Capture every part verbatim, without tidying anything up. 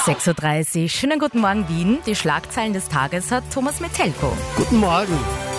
sechs Uhr dreißig. Schönen guten Morgen, Wien. Die Schlagzeilen des Tages hat Thomas Metelko. Guten Morgen.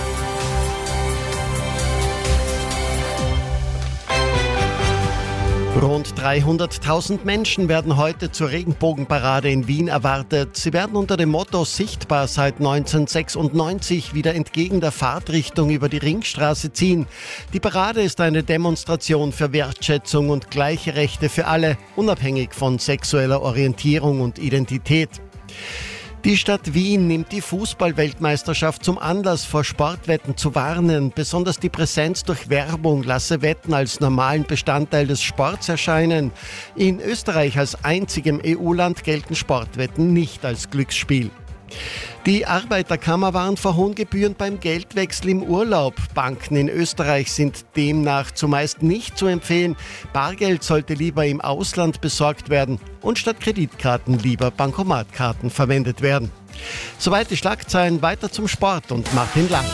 Rund dreihunderttausend Menschen werden heute zur Regenbogenparade in Wien erwartet. Sie werden unter dem Motto Sichtbar seit neunzehnhundertsechsundneunzig wieder entgegen der Fahrtrichtung über die Ringstraße ziehen. Die Parade ist eine Demonstration für Wertschätzung und gleiche Rechte für alle, unabhängig von sexueller Orientierung und Identität. Die Stadt Wien nimmt die Fußball-Weltmeisterschaft zum Anlass, vor Sportwetten zu warnen. Besonders die Präsenz durch Werbung lasse Wetten als normalen Bestandteil des Sports erscheinen. In Österreich als einzigem E U-Land gelten Sportwetten nicht als Glücksspiel. Die Arbeiterkammer warnt vor hohen Gebühren beim Geldwechsel im Urlaub. Banken in Österreich sind demnach zumeist nicht zu empfehlen. Bargeld sollte lieber im Ausland besorgt werden und statt Kreditkarten lieber Bankomatkarten verwendet werden. Soweit die Schlagzeilen, weiter zum Sport und Martin Lang.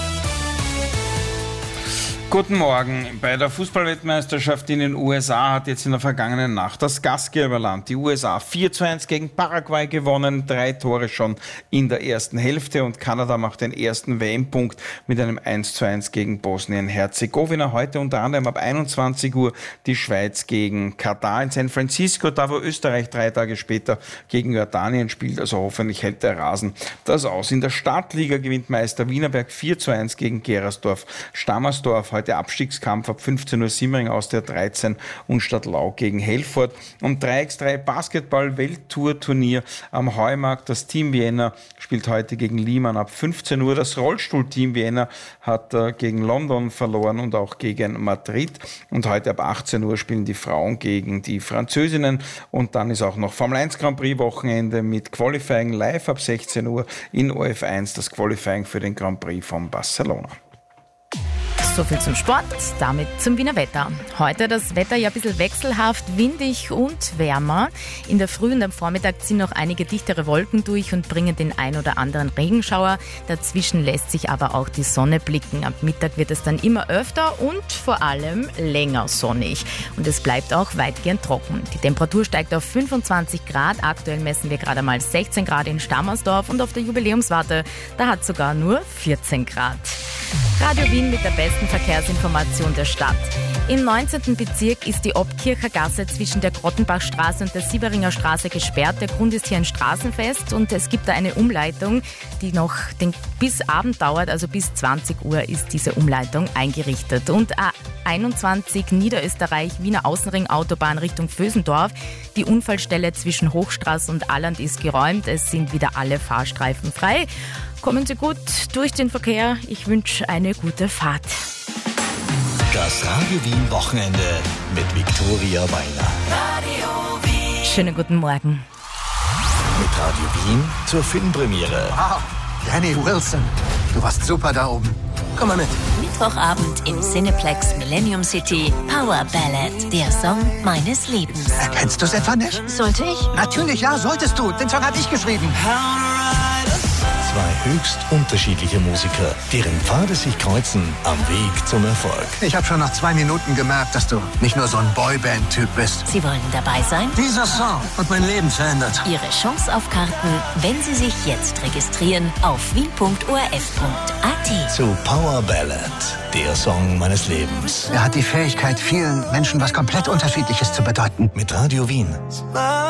Guten Morgen. Bei der Fußballweltmeisterschaft in den U S A hat jetzt in der vergangenen Nacht das Gastgeberland, die U S A, vier zu eins gegen Paraguay gewonnen. Drei Tore schon in der ersten Hälfte und Kanada macht den ersten W M-Punkt mit einem eins zu eins gegen Bosnien-Herzegowina. Heute unter anderem ab einundzwanzig Uhr die Schweiz gegen Katar in San Francisco, da wo Österreich drei Tage später gegen Jordanien spielt. Also hoffentlich hält der Rasen das aus. In der Stadtliga gewinnt Meister Wienerberg vier zu eins gegen Gerersdorf-Stammersdorf. Heute Abstiegskampf ab fünfzehn Uhr Simmering aus der dreizehn und Stadtlau gegen Helfort. Um drei gegen drei Basketball-Welttour-Turnier am Heumarkt. Das Team Vienna spielt heute gegen Liemann ab fünfzehn Uhr. Das Rollstuhl-Team Vienna hat äh, gegen London verloren und auch gegen Madrid. Und heute ab achtzehn Uhr spielen die Frauen gegen die Französinnen. Und dann ist auch noch Formel eins Grand Prix Wochenende mit Qualifying live ab sechzehn Uhr in O F eins. Das Qualifying für den Grand Prix von Barcelona. So viel zum Sport, damit zum Wiener Wetter. Heute das Wetter ja ein bisschen wechselhaft, windig und wärmer. In der Früh und am Vormittag ziehen noch einige dichtere Wolken durch und bringen den ein oder anderen Regenschauer. Dazwischen lässt sich aber auch die Sonne blicken. Ab Mittag wird es dann immer öfter und vor allem länger sonnig. Und es bleibt auch weitgehend trocken. Die Temperatur steigt auf fünfundzwanzig Grad. Aktuell messen wir gerade mal sechzehn Grad in Stammersdorf und auf der Jubiläumswarte, da hat sogar nur vierzehn Grad. Radio Wien mit der besten Verkehrsinformation der Stadt. Im neunzehnten Bezirk ist die Obkircher Gasse zwischen der Grottenbachstraße und der Sieberinger Straße gesperrt. Der Grund ist hier ein Straßenfest und es gibt da eine Umleitung, die noch den, bis Abend dauert, also bis zwanzig Uhr ist diese Umleitung eingerichtet. Und A einundzwanzig Niederösterreich, Wiener Außenring Autobahn Richtung Vösendorf. Die Unfallstelle zwischen Hochstraße und Alland ist geräumt. Es sind wieder alle Fahrstreifen frei. Kommen Sie gut durch den Verkehr. Ich wünsche eine gute Fahrt. Das Radio Wien Wochenende mit Viktoria Weiner. Radio Wien. Schönen guten Morgen. Mit Radio Wien zur Filmpremiere. Wow, Danny Wilson. Du warst super da oben. Komm mal mit. Mittwochabend im Cineplex Millennium City. Power Ballad, der Song meines Lebens. Erkennst du es etwa nicht? Sollte ich? Natürlich, ja, solltest du. Den Song hatte ich geschrieben. Zwei höchst unterschiedliche Musiker, deren Pfade sich kreuzen am Weg zum Erfolg. Ich habe schon nach zwei Minuten gemerkt, dass du nicht nur so ein Boyband-Typ bist. Sie wollen dabei sein? Dieser Song hat mein Leben verändert. Ihre Chance auf Karten, wenn Sie sich jetzt registrieren auf wien punkt o r f punkt a t. Zu Power Ballad, der Song meines Lebens. Er hat die Fähigkeit, vielen Menschen was komplett Unterschiedliches zu bedeuten. Mit Radio Wien.